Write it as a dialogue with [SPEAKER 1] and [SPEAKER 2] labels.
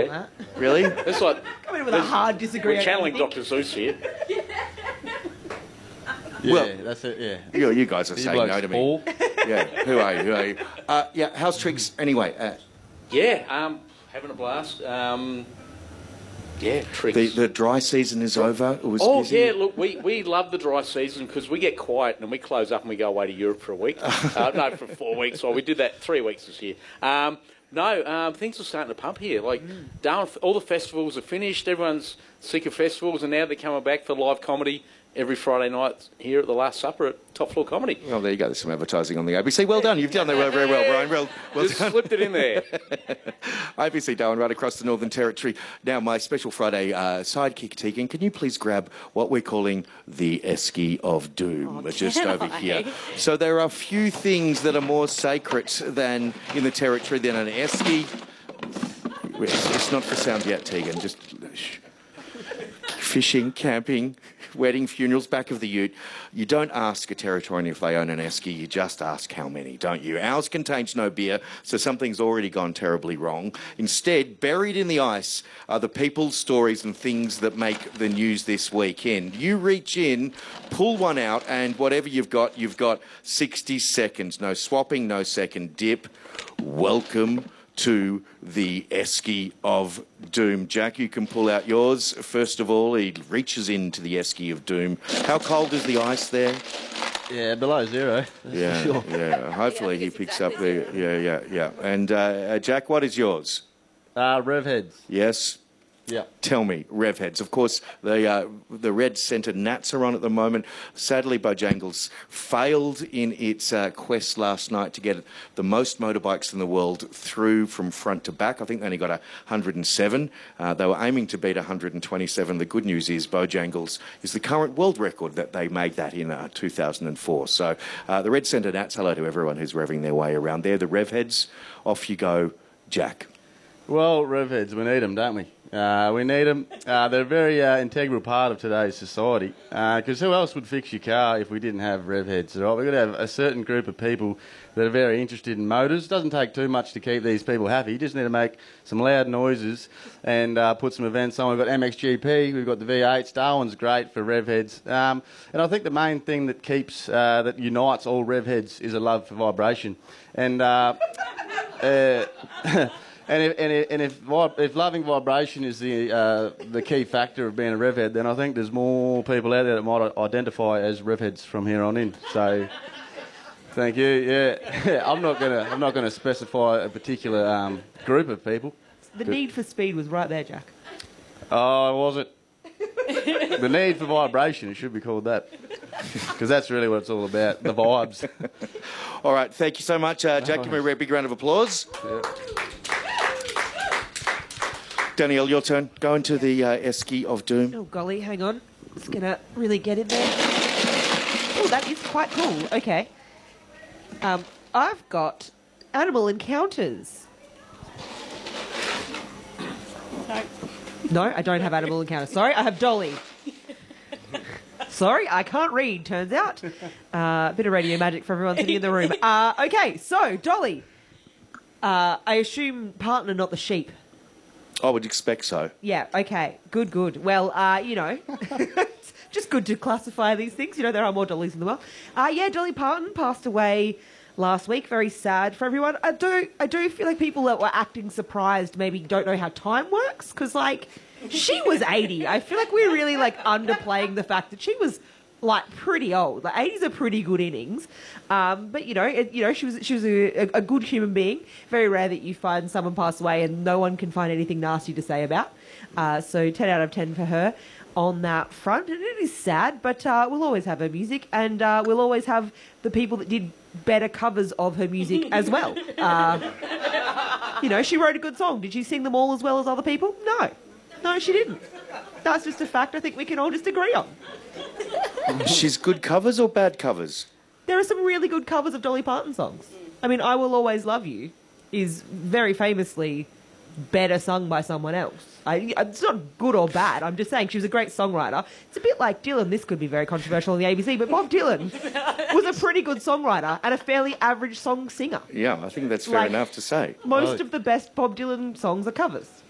[SPEAKER 1] that.
[SPEAKER 2] Really?
[SPEAKER 3] It's like
[SPEAKER 1] Come in with a hard disagree.
[SPEAKER 3] we're
[SPEAKER 1] on
[SPEAKER 3] channeling
[SPEAKER 1] everything.
[SPEAKER 3] Dr. Zeus here.
[SPEAKER 4] Yeah,
[SPEAKER 2] Well-
[SPEAKER 4] that's it, yeah.
[SPEAKER 2] You guys are
[SPEAKER 4] You
[SPEAKER 2] saying
[SPEAKER 4] blokes
[SPEAKER 2] no to me.
[SPEAKER 4] Paul.
[SPEAKER 2] Yeah, who are you? Who are you? Yeah, how's Tricks anyway?
[SPEAKER 3] Yeah, having a blast. Yeah, tricks.
[SPEAKER 2] The dry season is over. It was
[SPEAKER 3] Oh,
[SPEAKER 2] busy.
[SPEAKER 3] yeah, look, we love the dry season because we get quiet and we close up and we go away to Europe for a week. No, for 4 weeks. Well, we did that 3 weeks this year. Things are starting to pump here. Like, Darwin, all the festivals are finished. Everyone's sick of festivals and now they're coming back for live comedy every Friday night here at the Last Supper at Top Floor Comedy.
[SPEAKER 2] Well, there you go. There's some advertising on the ABC. Well done. You've done that very well, Brian. Well
[SPEAKER 3] Just
[SPEAKER 2] done.
[SPEAKER 3] slipped it in there.
[SPEAKER 2] ABC Darwin, right across the Northern Territory. Now, my special Friday sidekick, Tegan, can you please grab what we're calling the Esky of Doom just over here? So there are few things that are more sacred than in the Territory than an Esky. It's not for sound yet, Tegan. Just fishing, camping, wedding, funerals, back of the ute. You don't ask a Territorian if they own an Esky, you just ask how many, don't you? Ours contains no beer, so something's already gone terribly wrong. Instead, buried in the ice are the people's stories and things that make the news this weekend. You reach in, pull one out, and whatever you've got 60 seconds. No swapping, no second dip. Welcome to the Esky of Doom. Jack, you can pull out yours. First of all, he reaches into the Esky of Doom. How cold is the ice there?
[SPEAKER 4] Yeah, below zero. That's for sure.
[SPEAKER 2] Yeah. Hopefully he picks up the... Yeah. And Jack, what is yours?
[SPEAKER 4] Rev heads.
[SPEAKER 2] Yes?
[SPEAKER 4] Yeah.
[SPEAKER 2] Tell me, Rev Heads. Of course, the red centre Nats are on at the moment. Sadly, Bojangles failed in its quest last night to get the most motorbikes in the world through from front to back. I think they only got 107. They were aiming to beat 127. The good news is Bojangles is the current world record that they made that in 2004. So the red centre Nats, hello to everyone who's revving their way around there. The Rev Heads, off you go, Jack.
[SPEAKER 4] Well, rev heads, we need them, don't we? We need them. They're a very integral part of today's society. Because who else would fix your car if we didn't have rev heads? Right? We've got to have a certain group of people that are very interested in motors. It doesn't take too much to keep these people happy. You just need to make some loud noises and put some events on. We've got MXGP, we've got the V8s. Darwin's great for rev heads. And I think the main thing that keeps, that unites all rev heads is a love for vibration. And... And if loving vibration is the key factor of being a rev head, then I think there's more people out there that might identify as rev heads from here on in. So, thank you. Yeah, I'm not gonna specify a particular group of people.
[SPEAKER 1] The need for speed was right there, Jack.
[SPEAKER 4] Oh, was it? The need for vibration. It should be called that, because that's really what it's all about. The vibes.
[SPEAKER 2] All right, thank you so much, Jack. Give me a big round of applause.
[SPEAKER 4] Yeah.
[SPEAKER 2] Danielle, your turn. Go into the Esky of Doom.
[SPEAKER 1] Oh, golly, hang on. Just going to really get in there. Oh, that is quite cool. Okay. I've got animal encounters. No, I don't have animal encounters. Sorry, I have Dolly. Sorry, I can't read, turns out. Bit of radio magic for everyone sitting in the room. Okay, so, Dolly. I assume partner, not the sheep.
[SPEAKER 2] I would expect so.
[SPEAKER 1] Yeah, okay. Good. Well, it's just good to classify these things. You know, there are more Dollys in the world. Dolly Parton passed away last week. Very sad for everyone. I do feel like people that were acting surprised maybe don't know how time works, because, like, she was 80. I feel like we're really, like, underplaying the fact that she was, like, pretty old. Like, 80's a pretty good innings. But, she was a good human being. Very rare that you find someone pass away and no one can find anything nasty to say about. So 10 out of 10 for her on that front. And it is sad, but we'll always have her music, and we'll always have the people that did better covers of her music as well. She wrote a good song. Did she sing them all as well as other people? No, she didn't. That's just a fact I think we can all just agree on.
[SPEAKER 2] She's good covers or bad covers?
[SPEAKER 1] There are some really good covers of Dolly Parton songs. I mean, I Will Always Love You is very famously better sung by someone else. It's not good or bad. I'm just saying she was a great songwriter. It's a bit like Dylan. This could be very controversial on the ABC, but Bob Dylan was a pretty good songwriter and a fairly average song singer.
[SPEAKER 2] Yeah, I think that's fair enough to say.
[SPEAKER 1] Most of the best Bob Dylan songs are covers.